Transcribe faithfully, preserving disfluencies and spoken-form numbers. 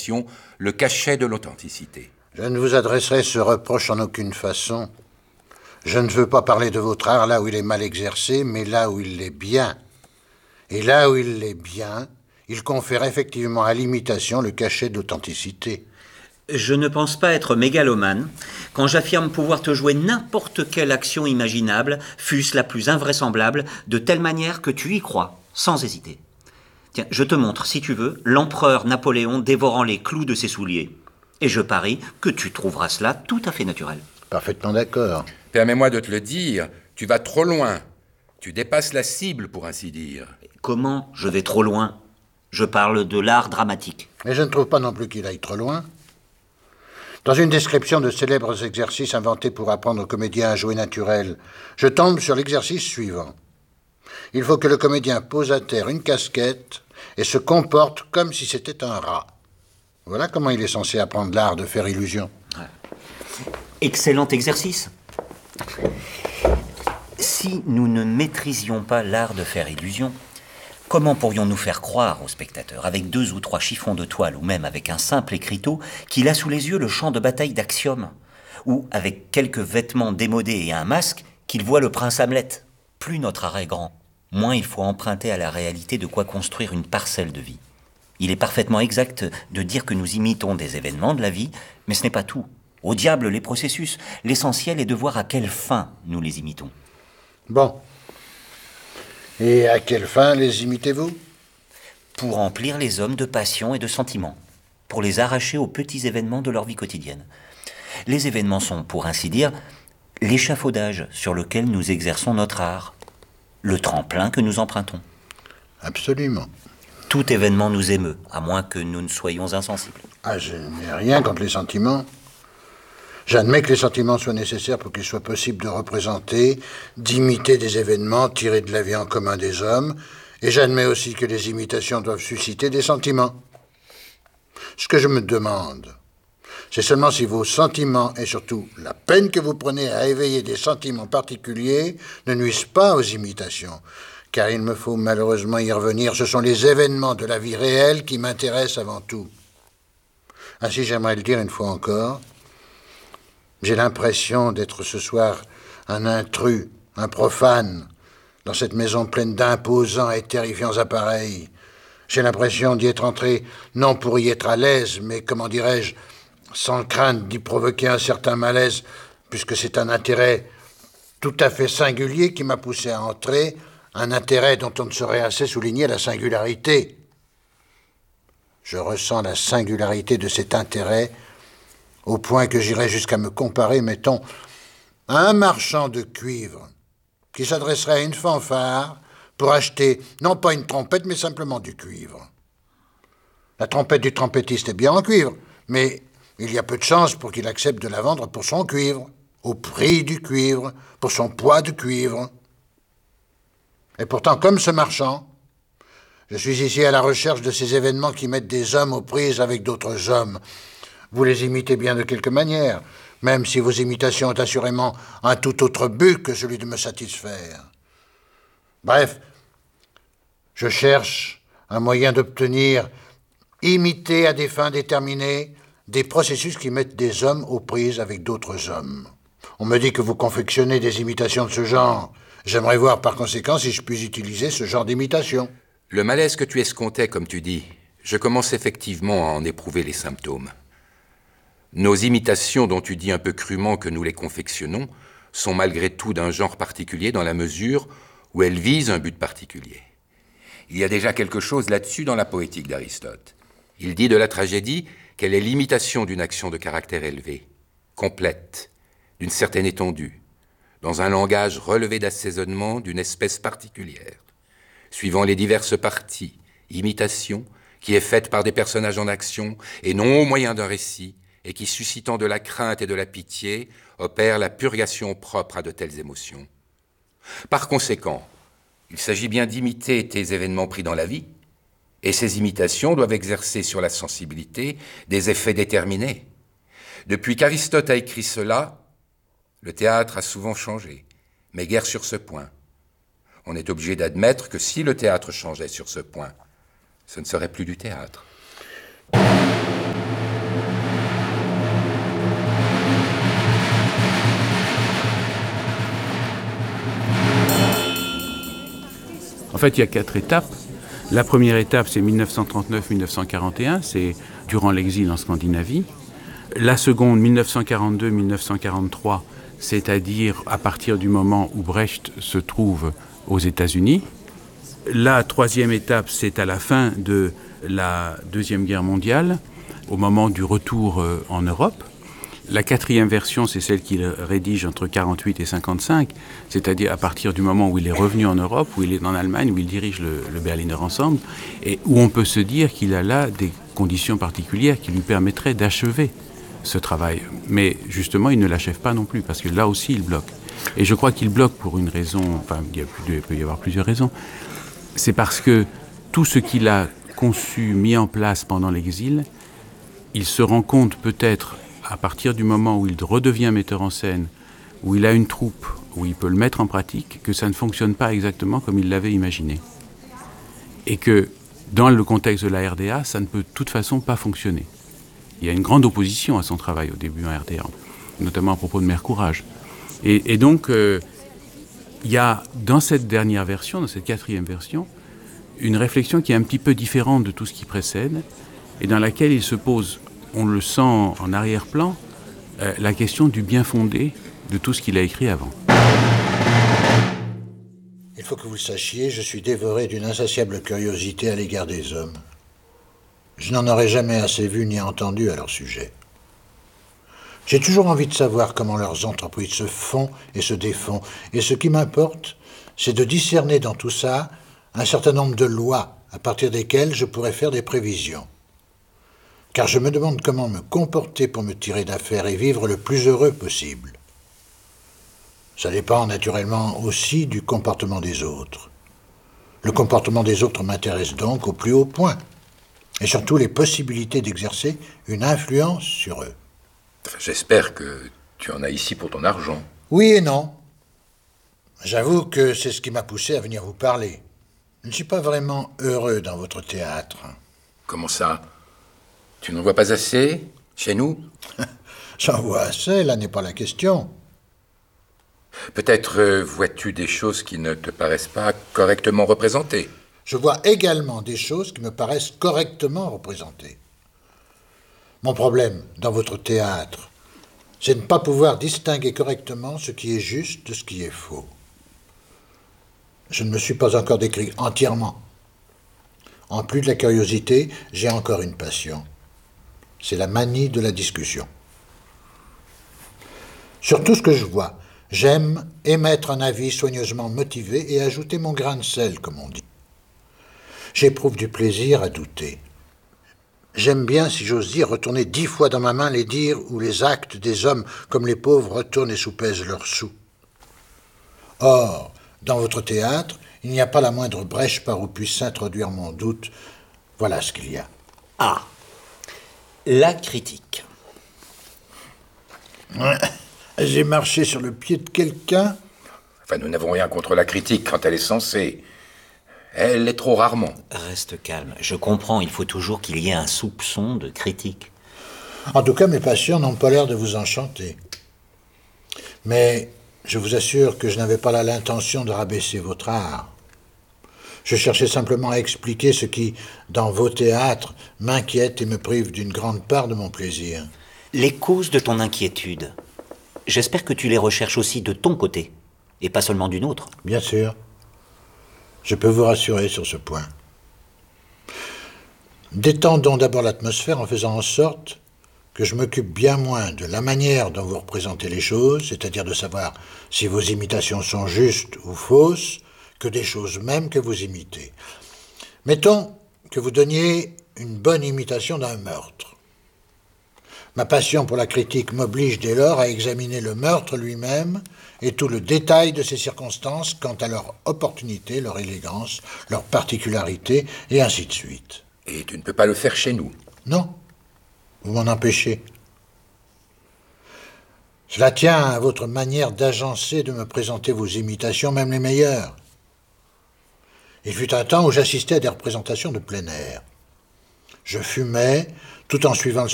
imitation le cachet de l'authenticité. Je ne vous adresserai ce reproche en aucune façon. Je ne veux pas parler de votre art là où il est mal exercé, mais là où il l'est bien. Et là où il l'est bien, il confère effectivement à l'imitation le cachet d'authenticité. Je ne pense pas être mégalomane quand j'affirme pouvoir te jouer n'importe quelle action imaginable, fût-ce la plus invraisemblable, de telle manière que tu y crois, sans hésiter. Tiens, je te montre, si tu veux, l'empereur Napoléon dévorant les clous de ses souliers. Et je parie que tu trouveras cela tout à fait naturel. Parfaitement d'accord. Permets-moi de te le dire, tu vas trop loin. Tu dépasses la cible, pour ainsi dire. Comment je vais trop loin? Je parle de l'art dramatique. Mais je ne trouve pas non plus qu'il aille trop loin. Dans une description de célèbres exercices inventés pour apprendre aux comédiens à jouer naturel, je tombe sur l'exercice suivant. Il faut que le comédien pose à terre une casquette et se comporte comme si c'était un rat. Voilà comment il est censé apprendre l'art de faire illusion. Excellent exercice. Si nous ne maîtrisions pas l'art de faire illusion, comment pourrions-nous faire croire aux spectateurs, avec deux ou trois chiffons de toile, ou même avec un simple écriteau, qu'il a sous les yeux le champ de bataille d'Axiom, ou avec quelques vêtements démodés et un masque, qu'il voit le prince Hamlet? Plus notre art est grand, moins il faut emprunter à la réalité de quoi construire une parcelle de vie. Il est parfaitement exact de dire que nous imitons des événements de la vie, mais ce n'est pas tout. Au diable les processus. L'essentiel est de voir à quelle fin nous les imitons. Bon. Et à quelle fin les imitez-vous? Pour remplir les hommes de passion et de sentiments, pour les arracher aux petits événements de leur vie quotidienne. Les événements sont, pour ainsi dire, l'échafaudage sur lequel nous exerçons notre art, le tremplin que nous empruntons. Absolument. Tout événement nous émeut, à moins que nous ne soyons insensibles. Ah, je n'ai rien contre les sentiments. J'admets que les sentiments soient nécessaires pour qu'il soit possible de représenter, d'imiter des événements tirés de la vie en commun des hommes, et j'admets aussi que les imitations doivent susciter des sentiments. Ce que je me demande, c'est seulement si vos sentiments, et surtout la peine que vous prenez à éveiller des sentiments particuliers, ne nuisent pas aux imitations. Car il me faut malheureusement y revenir, ce sont les événements de la vie réelle qui m'intéressent avant tout. Ainsi, j'aimerais le dire une fois encore, j'ai l'impression d'être ce soir un intrus, un profane, dans cette maison pleine d'imposants et terrifiants appareils. J'ai l'impression d'y être entré, non pour y être à l'aise, mais, comment dirais-je, sans crainte d'y provoquer un certain malaise, puisque c'est un intérêt tout à fait singulier qui m'a poussé à entrer, un intérêt dont on ne saurait assez souligner la singularité. Je ressens la singularité de cet intérêt au point que j'irais jusqu'à me comparer, mettons, à un marchand de cuivre qui s'adresserait à une fanfare pour acheter, non pas une trompette, mais simplement du cuivre. La trompette du trompettiste est bien en cuivre, mais il y a peu de chance pour qu'il accepte de la vendre pour son cuivre, au prix du cuivre, pour son poids de cuivre. Et pourtant, comme ce marchand, je suis ici à la recherche de ces événements qui mettent des hommes aux prises avec d'autres hommes. Vous les imitez bien de quelque manière, même si vos imitations ont assurément un tout autre but que celui de me satisfaire. Bref, je cherche un moyen d'obtenir, imiter à des fins déterminées, des processus qui mettent des hommes aux prises avec d'autres hommes. On me dit que vous confectionnez des imitations de ce genre. J'aimerais voir par conséquent si je puis utiliser ce genre d'imitation. Le malaise que tu escomptais, comme tu dis, je commence effectivement à en éprouver les symptômes. Nos imitations, dont tu dis un peu crûment que nous les confectionnons, sont malgré tout d'un genre particulier dans la mesure où elles visent un but particulier. Il y a déjà quelque chose là-dessus dans la poétique d'Aristote. Il dit de la tragédie qu'elle est l'imitation d'une action de caractère élevé, complète, d'une certaine étendue, dans un langage relevé d'assaisonnement d'une espèce particulière, suivant les diverses parties, imitation, qui est faite par des personnages en action et non au moyen d'un récit, et qui, suscitant de la crainte et de la pitié, opère la purgation propre à de telles émotions. Par conséquent, il s'agit bien d'imiter tes événements pris dans la vie, et ces imitations doivent exercer sur la sensibilité des effets déterminés. Depuis qu'Aristote a écrit cela, le théâtre a souvent changé, mais guère sur ce point. On est obligé d'admettre que si le théâtre changeait sur ce point, ce ne serait plus du théâtre. En fait, il y a quatre étapes. La première étape, c'est mille neuf cent trente-neuf à mille neuf cent quarante et un, c'est durant l'exil en Scandinavie. La seconde, mille neuf cent quarante-deux à mille neuf cent quarante-trois, c'est-à-dire à partir du moment où Brecht se trouve aux États-Unis. La troisième étape, c'est à la fin de la Deuxième Guerre mondiale, au moment du retour en Europe. La quatrième version, c'est celle qu'il rédige entre quarante-huit et cinquante-cinq, c'est-à-dire à partir du moment où il est revenu en Europe, où il est en Allemagne, où il dirige le, le Berliner Ensemble, et où on peut se dire qu'il a là des conditions particulières qui lui permettraient d'achever ce travail. Mais justement, il ne l'achève pas non plus, parce que là aussi, il bloque. Et je crois qu'il bloque pour une raison, enfin, il, y a, il peut y avoir plusieurs raisons. C'est parce que tout ce qu'il a conçu, mis en place pendant l'exil, il se rend compte peut-être à partir du moment où il redevient metteur en scène, où il a une troupe, où il peut le mettre en pratique, que ça ne fonctionne pas exactement comme il l'avait imaginé. Et que dans le contexte de la R D A, ça ne peut de toute façon pas fonctionner. Il y a une grande opposition à son travail au début en R D A, notamment à propos de Mère Courage. Et, et donc, euh, il y a dans cette dernière version, dans cette quatrième version, une réflexion qui est un petit peu différente de tout ce qui précède, et dans laquelle il se pose, on le sent en arrière-plan, euh, la question du bien fondé de tout ce qu'il a écrit avant. Il faut que vous le sachiez, je suis dévoré d'une insatiable curiosité à l'égard des hommes. Je n'en aurais jamais assez vu ni entendu à leur sujet. J'ai toujours envie de savoir comment leurs entreprises se font et se défont, et ce qui m'importe, c'est de discerner dans tout ça un certain nombre de lois à partir desquelles je pourrais faire des prévisions. Car je me demande comment me comporter pour me tirer d'affaire et vivre le plus heureux possible. Ça dépend naturellement aussi du comportement des autres. Le comportement des autres m'intéresse donc au plus haut point, et surtout les possibilités d'exercer une influence sur eux. J'espère que tu en as ici pour ton argent. Oui et non. J'avoue que c'est ce qui m'a poussé à venir vous parler. Je ne suis pas vraiment heureux dans votre théâtre. Comment ça ? Tu n'en vois pas assez, chez nous ? J'en vois assez, là n'est pas la question. Peut-être euh, vois-tu des choses qui ne te paraissent pas correctement représentées. Je vois également des choses qui me paraissent correctement représentées. Mon problème dans votre théâtre, c'est de ne pas pouvoir distinguer correctement ce qui est juste de ce qui est faux. Je ne me suis pas encore décrit entièrement. En plus de la curiosité, j'ai encore une passion. C'est la manie de la discussion. Sur tout ce que je vois, j'aime émettre un avis soigneusement motivé et ajouter mon grain de sel, comme on dit. J'éprouve du plaisir à douter. J'aime bien, si j'ose dire, retourner dix fois dans ma main les dires ou les actes des hommes, comme les pauvres retournent et soupèsent leurs sous. Or, dans votre théâtre, il n'y a pas la moindre brèche par où puisse s'introduire mon doute. Voilà ce qu'il y a. Ah, la critique. J'ai marché sur le pied de quelqu'un. Enfin, nous n'avons rien contre la critique quand elle est censée. Elle est trop rarement. Reste calme. Je comprends, il faut toujours qu'il y ait un soupçon de critique. En tout cas, mes patients n'ont pas l'air de vous enchanter. Mais je vous assure que je n'avais pas là l'intention de rabaisser votre art. Je cherchais simplement à expliquer ce qui, dans vos théâtres, m'inquiète et me prive d'une grande part de mon plaisir. Les causes de ton inquiétude, j'espère que tu les recherches aussi de ton côté, et pas seulement d'une autre. Bien sûr. Je peux vous rassurer sur ce point. Détendons d'abord l'atmosphère en faisant en sorte que je m'occupe bien moins de la manière dont vous représentez les choses, c'est-à-dire de savoir si vos imitations sont justes ou fausses, que des choses mêmes que vous imitez. Mettons que vous donniez une bonne imitation d'un meurtre. Ma passion pour la critique m'oblige dès lors à examiner le meurtre lui-même et tout le détail de ses circonstances quant à leur opportunité, leur élégance, leur particularité, et ainsi de suite. Et tu ne peux pas le faire chez nous. Non, vous m'en empêchez. Cela tient à votre manière d'agencer, de me présenter vos imitations, même les meilleures. Il fut un temps où j'assistais à des représentations de plein air. Je fumais, tout en suivant le